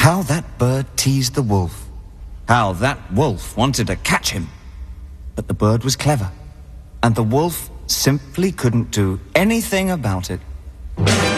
How that bird teased the wolf. How that wolf wanted to catch him. But the bird was clever, and the wolf simply couldn't do anything about it.